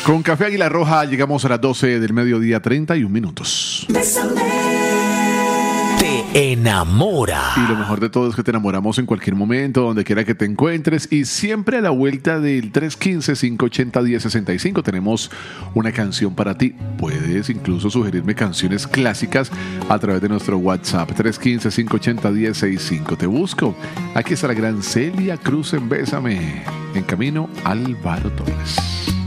Con Café Águila Roja llegamos a las 12 del mediodía, 31 minutos. Te enamora. Y lo mejor de todo es que te enamoramos en cualquier momento, donde quiera que te encuentres. Y siempre a la vuelta del 315-580-1065 tenemos una canción para ti. Puedes incluso sugerirme canciones clásicas a través de nuestro WhatsApp 315-580-1065. Te busco. Aquí está la gran Celia Cruz en Bésame. En camino, Álvaro Torres.